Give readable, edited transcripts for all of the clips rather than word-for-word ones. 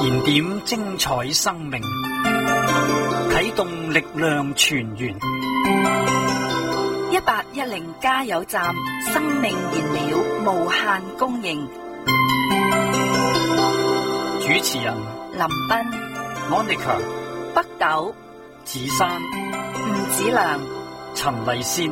燃點精彩生命，啟動力量泉源。 1810加油站，生命燃料無限供應。 主持人林彬、 Monica、 北斗、 子珊、 吳子良、 陳麗仙。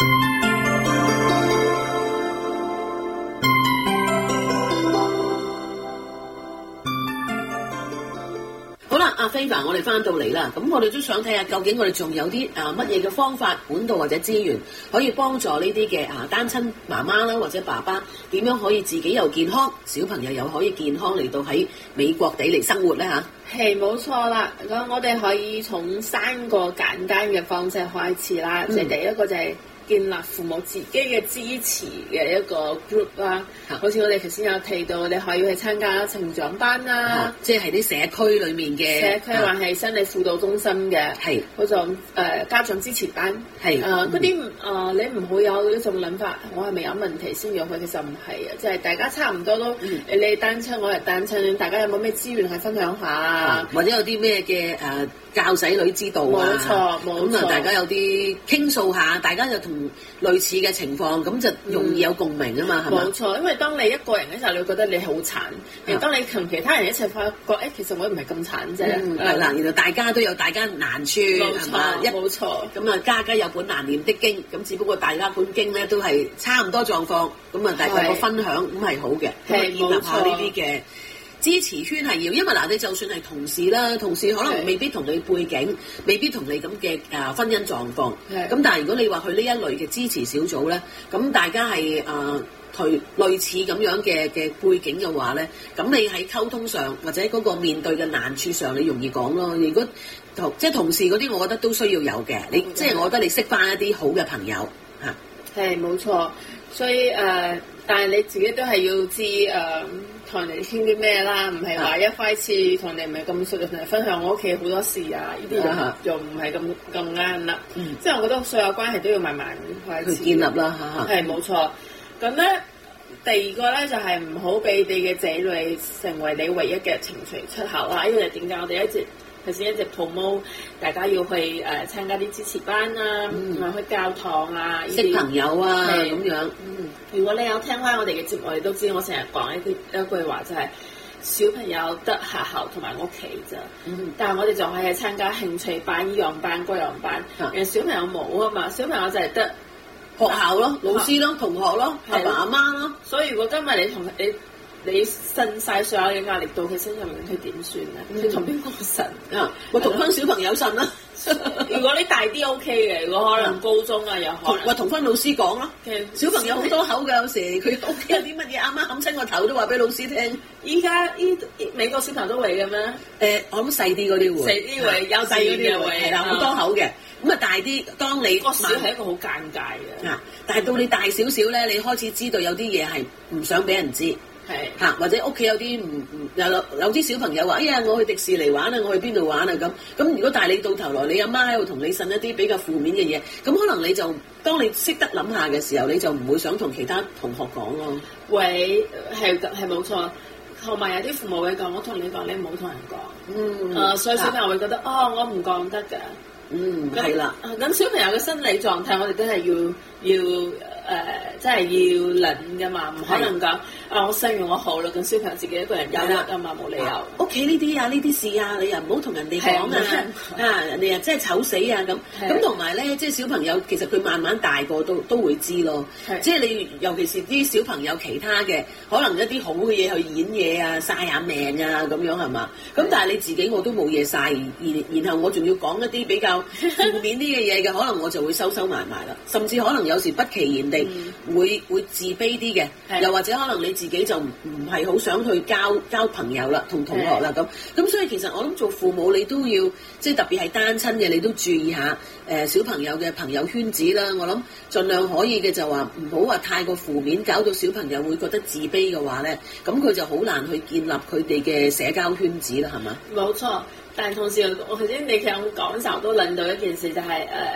好啦，阿飛凡，我哋翻到嚟啦，咁我哋都想睇下究竟我哋仲有啲乜嘢嘅方法、管道或者資源可以幫助呢啲嘅單親媽媽啦或者爸爸點樣可以自己又健康，小朋友又可以健康嚟到喺美國地嚟生活咧嚇？ 係冇錯啦，咁我哋可以從3個簡單嘅方式開始啦，即係第一個就係建立父母自己嘅支持嘅一個 group 啦，好似我哋頭先有提到，你可以去參加成長班啦， 即係啲社區裏面嘅社區或係心理輔導中心嘅， 係嗰種家長支持班， 係嗰啲你唔會有一種諗法，我係咪有問題先要去？其實唔係啊，即係大家差唔多都，你係單親，我係單親，大家有冇咩資源去分享下？ 或者有啲咩嘅教仔女之道啊？冇錯，咁啊大家有啲傾訴下，大家又同類似嘅情況，咁就容易有共鳴啊嘛，係嘛？ 冇錯，因為當你一個人嘅時候，你會覺得你好慘；而當你同其他人一齊發覺，其實我唔係咁慘啫。 係啦，原來大家都有大家難處，係嘛？ 冇錯。 咁啊，家家有本難念的經，咁只不過大家本經咧都係差唔多狀況，咁啊大家個分享咁係好嘅，咁啊建立下呢啲嘅支持圈係要，因為你就算係同事啦，同事可能未必同你背景，未必同你咁嘅婚姻狀況，咁但係如果你話去呢一類嘅支持小組咧，咁大家係類似咁樣嘅背景嘅話咧，咁你喺溝通上或者嗰個面對嘅難處上，你容易講咯。如果即係同事嗰啲，我覺得都需要有嘅。你即係我覺得你識翻一啲好嘅朋友嚇， 係冇錯。所以但係你自己都係要知同人哋傾啲咩啦，唔係話一開始同人哋唔係咁熟就同人分享我屋企好多事啊，呢啲就唔係咁啱啦。即係我覺得所有關係都要慢慢開始建立啦嚇。 係冇錯。咁咧第二個咧就係唔好俾你嘅仔女成為你唯一嘅情緒出口啦。呢個就點解我哋頭先一直 promote 大家要去參加啲支持班啊，去教堂啊， 識朋友啊咁樣。 如果你有聽翻我哋嘅節目，你都知我成日講一句話就係小朋友得學校同埋屋企咋，但係我哋就係參加興趣班、依樣班、嗰樣班，小朋友冇啊嘛，小朋友就係得學校咯、老師咯、同學咯、阿爸阿媽咯。 所以如果今日你呻晒所有嘅壓力到佢身上面，佢點算咧？你同邊個呻啊？ 我同翻小朋友呻啦。 如果你大啲 OK 嘅，如果可能高中啊又可能， 同翻老師講咯。小朋友好多口㗎，有時佢屋企有啲乜嘢，阿媽冚親個頭都話俾老師聽。 依家美國小朋友都會嘅咩？ 我諗細啲嗰啲會， 細啲會，幼稚園嘅會， 係啦，好多口嘅。咁啊大啲，當你個小係一個好尷尬嘅。 但係到你大少少咧，你開始知道有啲嘢係唔想俾人知。係或者屋企有啲有啲小朋友話：哎呀，我去迪士尼玩啊，我去邊度玩啊咁。如果但係你到頭來，你阿媽喺度同你呻一啲比較負面嘅嘢，咁可能你就當你識得諗下嘅時候，你就唔會想同其他同學講咯。 喂，係冇錯。同埋有啲父母會講：我同你講，你唔好同人講。所以小朋友會覺得我唔講得㗎。 係啦。 咁小朋友嘅心理狀態，我哋都係要即係要諗㗎嘛，唔可能講我生完我好啦，咁小朋友自己一個人憂鬱㗎嘛，冇理由。 屋企呢啲事啊，你又唔好同人哋講人哋真係醜死啊咁。咁同埋咧，即係小朋友其實佢慢慢大個都會知咯。即係你尤其是啲小朋友其他嘅，可能一啲好嘅嘢去演嘢啊、晒下命啊咁樣係嘛？咁但係你自己我都冇嘢晒，然後我仲要講一啲比較負面啲嘅嘢嘅，可能我就會收埋啦，甚至可能有時不其然地會自卑啲嘅，又或者可能你自己就唔係好想去交朋友啦，同學啦咁所以其實我諗做父母你都要即係特別係單親嘅，你都注意下小朋友嘅朋友圈子啦。我諗盡量可以嘅就話唔好話太過負面，搞到小朋友會覺得自卑嘅話咧，咁佢就好難去建立佢哋嘅社交圈子啦，係嘛？ 冇錯，但係同時我頭先你講嘅時候都諗到一件事就係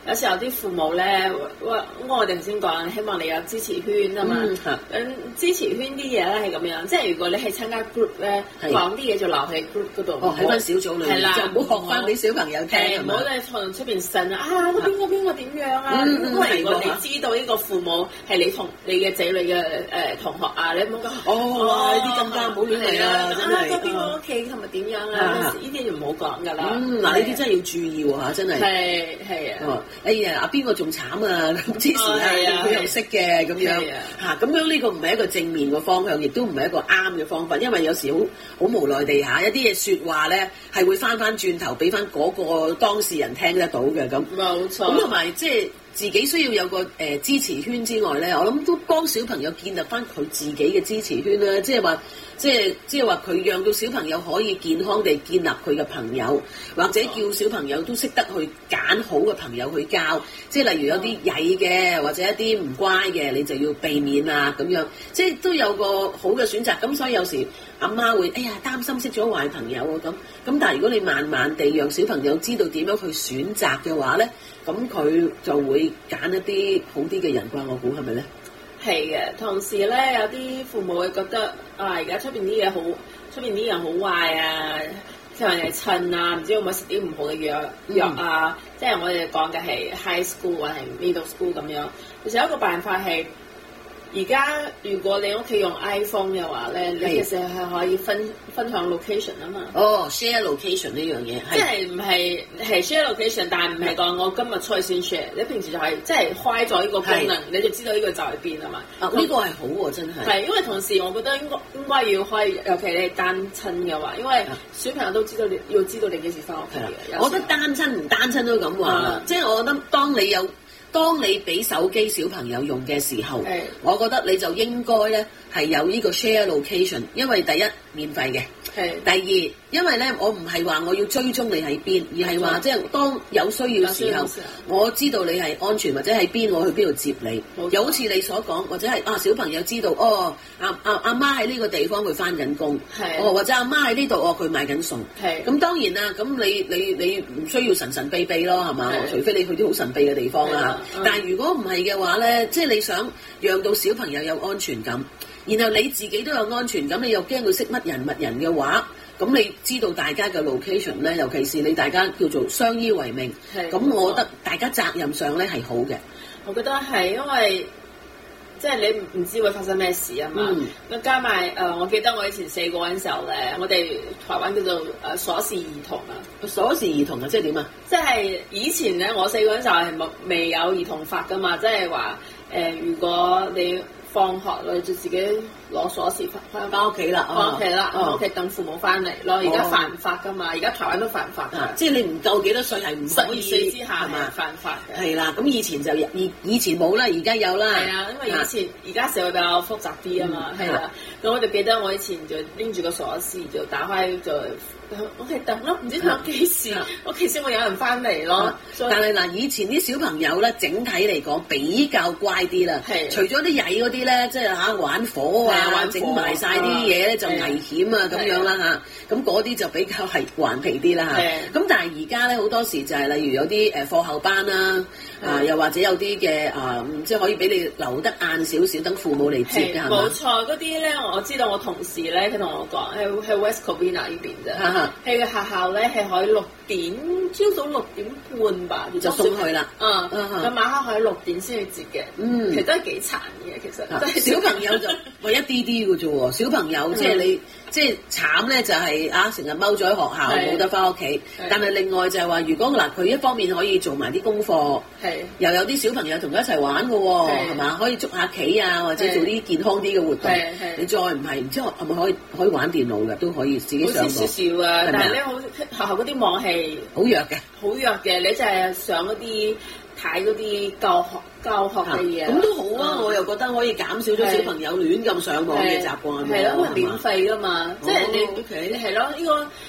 有時候啲父母咧，我哋頭先講，希望你有支持圈啊嘛。支持圈啲嘢咧係咁樣，即係如果你係參加 group 咧，講啲嘢就留喺 group 嗰度。 喺翻小組裏面，就唔好學翻俾小朋友聽。 唔好喺同出邊呻啊！邊個點樣啊？因為如果你知道呢個父母係你同你嘅仔女嘅同學啊，你唔好講呢啲更加唔好亂嚟啦！真係邊個屋企係咪點樣啊？呢啲就唔好講㗎啦。 嗱，呢啲真係要注意喎嚇，真係。 係啊。 哎呀，阿邊個仲慘啊？之前佢又識嘅咁樣嚇，咁樣呢個唔係一個正面嘅方向，亦都唔係一個啱嘅方法，因為有時好無奈地下一啲嘢説話咧係會翻轉頭俾翻嗰個當事人聽得到嘅咁。 冇錯。 咁同埋即係自己需要有個支持圈之外咧，我諗都幫小朋友建立翻佢自己嘅支持圈啦，即係話。即係話佢讓到小朋友可以健康地建立佢嘅朋友，或者叫小朋友都識得去揀好嘅朋友去交。即係例如有啲曳嘅，或者一啲唔乖嘅，你就要避免啊咁樣。即係都有個好嘅選擇。咁所以有時阿媽會擔心識咗壞朋友啊咁。咁但係如果你慢慢地讓小朋友知道點樣去選擇嘅話咧，咁佢就會揀一啲好啲嘅人啩，我估係咪咧？ 係嘅，同時咧有啲父母會覺得而家出邊啲嘢好，出邊啲人好壞啊，即係人哋襯啊，唔知有冇食啲唔好嘅藥啊，即係我哋講嘅係 high school 或係 middle school 咁樣。其實有一個辦法係，而家如果你屋企用 iPhone 嘅話咧，你其實係可以分享 location 啊嘛。 share location 呢樣嘢， 即係唔係 share location， 但係唔係講我今日出去先 share。你平時就係即係開咗呢個功能，你就知道呢個就喺邊啊嘛。 呢個係好喎，真係。 係因為同時我覺得應該要開，尤其你係單親嘅話，因為小朋友都知道要知道你幾時翻屋企嘅。 我覺得單親唔單親都咁話，即係我覺得當你俾手機小朋友用嘅時候，我覺得你就應該咧係有呢個 share location， 因為第一免費嘅，第二因為咧我唔係話我要追蹤你喺邊，而係話即係當有需要時候，我知道你係安全或者喺邊，我去邊度接你。又好似你所講，或者係小朋友知道阿媽喺呢個地方佢翻緊工，或者阿媽喺呢度佢買緊餸。咁當然啦，咁你唔需要神秘秘咯，係嘛？除非你去啲好神秘嘅地方啦。但係如果唔係嘅話咧，即係你想讓到小朋友有安全感，然後你自己都有安全感，你又驚佢識乜人嘅話，咁你知道大家嘅 location 咧，尤其是你大家叫做相依為命，咁我覺得大家責任上咧係好嘅。 我覺得係因為即係你唔知會發生咩事啊嘛。咁加埋我記得我以前細個嗰陣時候咧，我哋台灣叫做鎖匙兒童啊。 鎖匙兒童啊，即係點啊？ 即係以前咧，我細個嗰陣時候係未有兒童法噶嘛，即係話如果你放學你就自己攞鎖匙翻屋企啦，翻屋企等父母翻嚟咯。而家犯法噶嘛，而家台灣都犯法㗎。即係你唔夠幾多歲係唔可以 12歲之下係犯法嘅。 係啦，咁以前就以前冇啦，而家有啦。 係啊，因為以前而家社會比較複雜啲啊嘛，係啦。咁我就記得我以前就拎住個鎖匙就打開就我係等咯，唔知等幾時，我其實會有人翻嚟咯。 但係嗱，以前啲小朋友咧，整體嚟講比較乖啲啦。除咗啲曳嗰啲咧，即係玩火啊，整埋晒啲嘢咧就危險啊咁樣啦嚇。咁嗰啲就比較係頑皮啲啦嚇。咁但係而家咧好多時就係例如有啲課後班啦，又或者有啲嘅即係可以俾你留得晏少少，等父母嚟接㗎係嘛？ 冇錯，嗰啲咧我知道我同事咧佢同我講喺 West Covina 呢邊啫。喺個學校咧係可以朝早6點半吧， 就送去啦。 咁晚黑可以6點先去接嘅。其實都係幾殘嘅，其實。小朋友就為一啲啲嘅啫喎，小朋友即係你即係慘咧，就係成日踎咗喺學校冇得翻屋企。但係另外就係話，如果佢一方面可以做埋啲功課，又有啲小朋友同佢一齊玩嘅喎，係嘛？可以捉下棋啊，或者做啲健康啲嘅活動。你再唔係唔知係咪可以玩電腦嘅，都可以自己上網。 好少啊，但係咧學校嗰啲網係好弱嘅， 好弱嘅。你就係上嗰啲睇嗰啲教學嘅嘢。 咁都好啊，我又覺得可以減少咗小朋友亂咁上網嘅習慣。 係咯，因為免費㗎嘛，即係你係咯呢個。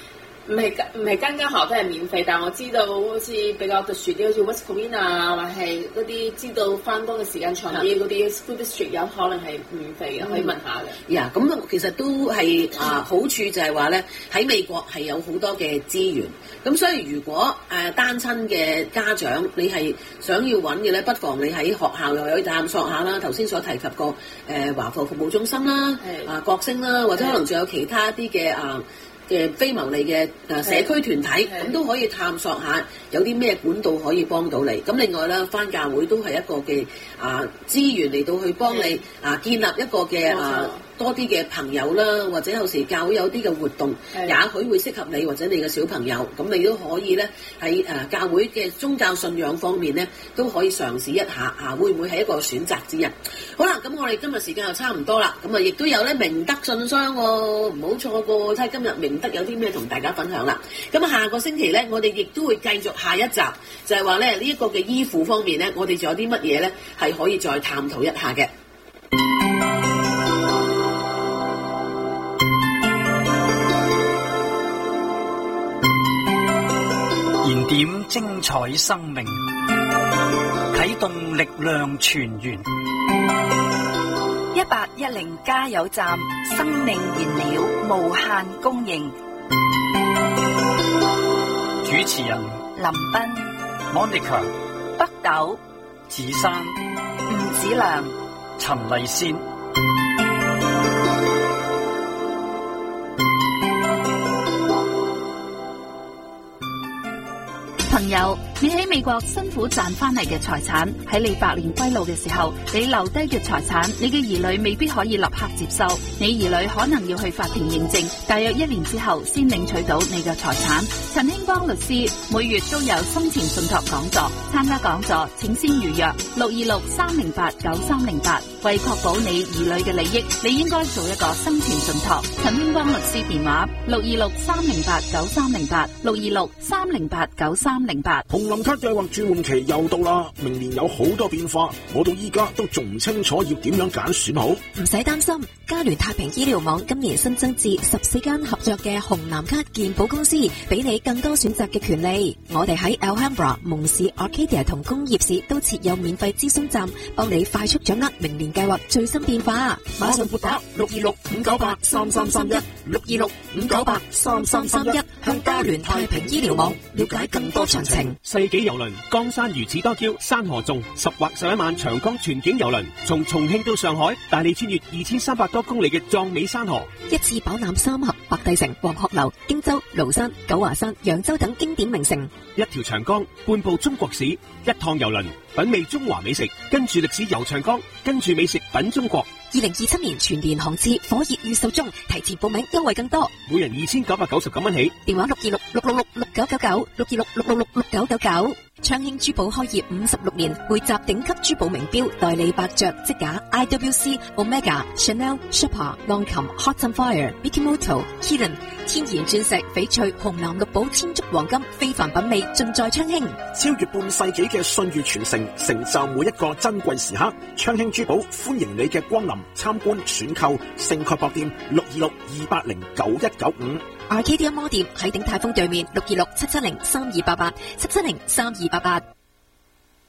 唔係間學校都係免費，但係我知道好似比較特殊啲，好似 West Kowloon 啊，或係嗰啲知道翻工嘅時間長啲嗰啲 school district 有可能係免費嘅，可以問下嘅。 呀，咁其實都係好處就係話咧，喺美國係有好多嘅資源，咁所以如果單親嘅家長你係想要揾嘅咧，不妨你喺學校又可以探索下啦。頭先所提及過華埠服務中心啦，國星啦，或者可能仲有其他啲嘅非牟利嘅社區團體，咁都可以探索下有啲咩管道可以幫到你。咁另外咧，返教會都係一個嘅資源嚟到去幫你建立一個嘅多啲嘅朋友啦，或者有時教會有啲嘅活動，也許會適合你或者你嘅小朋友。咁你都可以咧喺教會嘅宗教信仰方面咧，都可以嘗試一下會唔會係一個選擇之一？好啦，咁我哋今日時間又差唔多啦，咁亦都有咧明德信箱喎，唔好錯過睇下今日明德有啲咩同大家分享啦。咁下個星期咧，我哋亦都會繼續下一集，就係話咧呢一個嘅依附方面咧，我哋仲有啲乜嘢咧係可以再探討一下嘅。 燃點精彩生命，啟動力量全員。 1810加油站，生命燃料無限供應。 主持人林彬、 Monica、 北斗、 子珊、 吳子良、 陳麗仙。 朋友，你喺美國辛苦賺翻嚟嘅財產，喺你百年歸老嘅時候，你留低嘅財產，你嘅兒女未必可以立刻接收，你兒女可能要去法庭認證，大約1年之後先領取到你嘅財產。陳興邦律師每月都有生前信託講座，參加講座請先預約626-308-9308。為確保你兒女嘅利益，你應該做一個生前信託。陳興邦律師電話626-308-9308，626-308-9308。 紅林卡計劃轉換期又到啦，明年有好多變化，我到依家都仲唔清楚要點樣揀選好。 唔使擔心，嘉聯太平醫療網今年新增至14間合作嘅紅藍卡健保公司，俾你更多選擇嘅權利。我哋喺 Alhambra、蒙市、Arcadia 同工業市都設有免費諮詢站，幫你快速掌握明年計劃最新變化。馬上撥打626-598-3331，626-598-3331，向嘉聯太平醫療網了解更多詳情。 世紀郵輪江山如此多嬌，山河縱10或11萬長江全景郵輪，從重慶到上海，帶你穿越2300多公里嘅壯美山河， 一次飽覽三峽、白帝城、黃鶴樓、荊州、廬山、九華山、揚州等經典名城。 一條長江，半部中國史，一趟郵輪，品味中華美食，跟住歷史遊長江，跟住美食品中國。 2027年全年航次火熱預售中，提前報名優惠更多， 每人2999蚊起。 電話626-666-6999，626-666-6999。昌興珠寶開業56年，匯集頂級珠寶名錶，代理百爵、積架、IWC、Omega、Chanel、Sherpa、浪琴、Hot and Fire、Mikimoto、Kirin， 天然鑽石、翡翠、紅藍綠寶、千足黃金，非凡品味盡在昌興。 超越半世紀嘅信譽傳承，成就每一個珍貴時刻。昌興珠寶歡迎你嘅光臨、參觀、選購。盛蓋博店626-280-9195。 Arcadia Mall 店喺鼎泰豐對面，626-770-3288，770-3288。